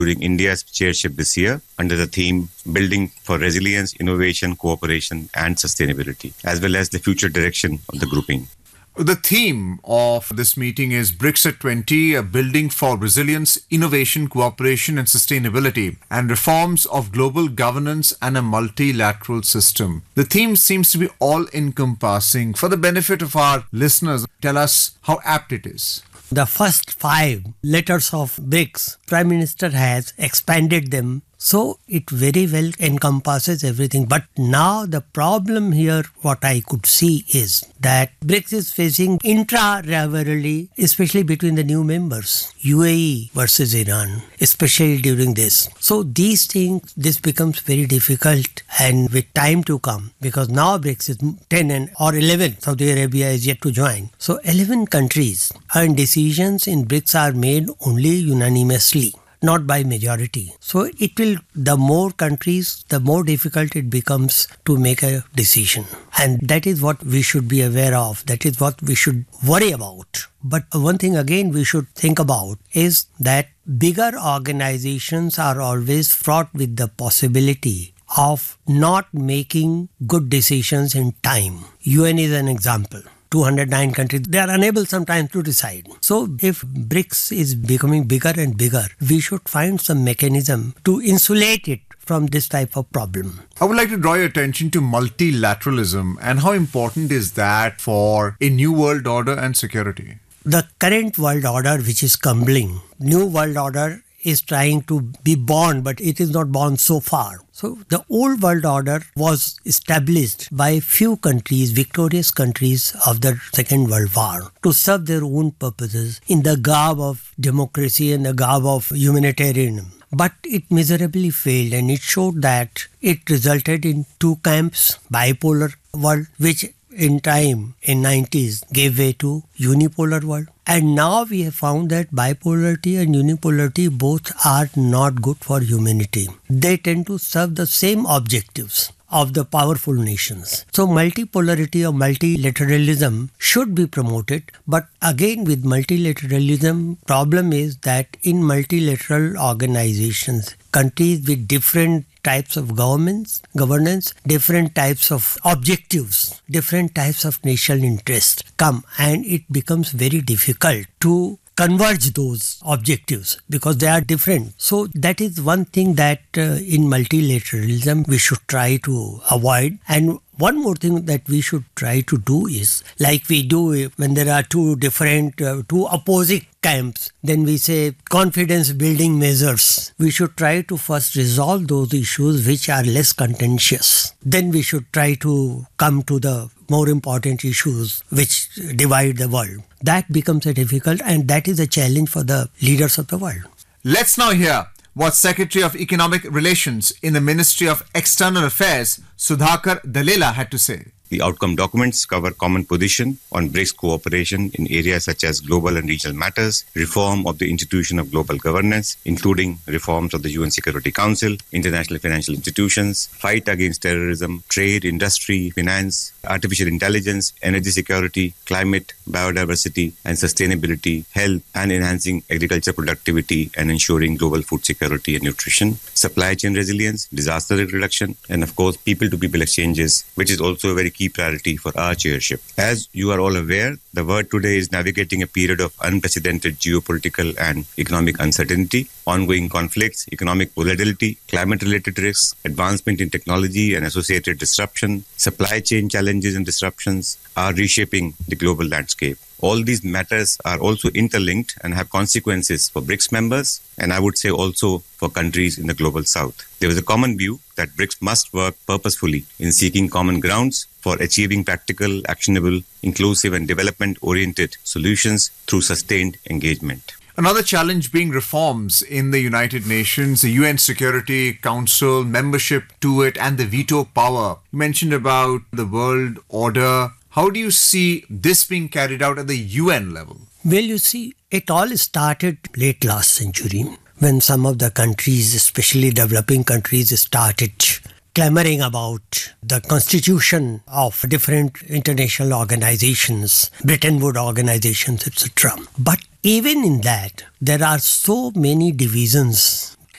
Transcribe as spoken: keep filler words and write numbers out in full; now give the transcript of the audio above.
during India's chairship this year under the theme Building for Resilience, Innovation, Cooperation and Sustainability, as well as the future direction of the grouping. The theme of this meeting is BRICS at twenty, a building for resilience, innovation, cooperation and sustainability, and reforms of global governance and a multilateral system. The theme seems to be all-encompassing. For the benefit of our listeners, tell us how apt it is. The first five letters of BRICS, Prime Minister has expanded them, so it very well encompasses everything. But now the problem here, what I could see is that BRICS is facing intra-rivalry, especially between the new members, U A E versus Iran, especially during this. So these things, this becomes very difficult, and with time to come, because now BRICS is ten and or eleven, Saudi Arabia is yet to join. So eleven countries, and decisions in BRICS are made only unanimously, not by majority. So it will, the more countries, the more difficult it becomes to make a decision. And that is what we should be aware of. That is what we should worry about. But one thing again we should think about is that bigger organizations are always fraught with the possibility of not making good decisions in time. U N is an example. two hundred nine countries, they are unable sometimes to decide. So if BRICS is becoming bigger and bigger, we should find some mechanism to insulate it from this type of problem. I would like to draw your attention to multilateralism and how important is that for a new world order and security. The current world order, which is crumbling, new world order is trying to be born, but it is not born so far. So the old world order was established by few countries, victorious countries of the Second World War, to serve their own purposes in the garb of democracy and the garb of humanitarianism. But it miserably failed, and it showed that it resulted in two camps, bipolar world, which in time, in nineties, gave way to unipolar world. And now we have found that bipolarity and unipolarity both are not good for humanity. They tend to serve the same objectives of the powerful nations. So multipolarity or multilateralism should be promoted. But again, with multilateralism, problem is that in multilateral organizations, countries with different types of governments, governance, different types of objectives, different types of national interest come, and it becomes very difficult to converge those objectives because they are different. So that is one thing that uh, in multilateralism we should try to avoid. And one more thing that we should try to do is, like we do when there are two different, uh, two opposing camps, then we say confidence building measures. We should try to first resolve those issues which are less contentious. Then we should try to come to the more important issues which divide the world. That becomes a difficult, and that is a challenge for the leaders of the world. Let's now hear what Secretary of Economic Relations in the Ministry of External Affairs, Sudhakar Dallela, had to say. The outcome documents cover common position on BRICS cooperation in areas such as global and regional matters, reform of the institution of global governance, including reforms of the U N Security Council, international financial institutions, fight against terrorism, trade, industry, finance, artificial intelligence, energy security, climate, biodiversity and sustainability, health and enhancing agriculture productivity and ensuring global food security and nutrition, supply chain resilience, disaster reduction, and of course people-to-people exchanges, which is also a very key priority for our chairship. As you are all aware, the world today is navigating a period of unprecedented geopolitical and economic uncertainty, ongoing conflicts, economic volatility, climate-related risks, advancement in technology and associated disruption, supply chain challenges and disruptions are reshaping the global landscape. All these matters are also interlinked and have consequences for BRICS members, and I would say also for countries in the global south. There is a common view that BRICS must work purposefully in seeking common grounds for achieving practical, actionable, inclusive and development-oriented solutions through sustained engagement. Another challenge being reforms in the United Nations, the U N Security Council, membership to it and the veto power. You mentioned about the world order. How do you see this being carried out at the U N level? Well, you see, it all started late last century when some of the countries, especially developing countries, started clamoring about the constitution of different international organizations, Bretton Woods organizations, et cetera. But even in that, there are so many divisions